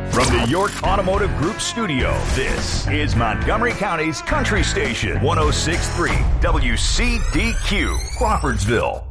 From the York Automotive Group studio, this is Montgomery County's country station, 106.3 WCDQ, Crawfordsville.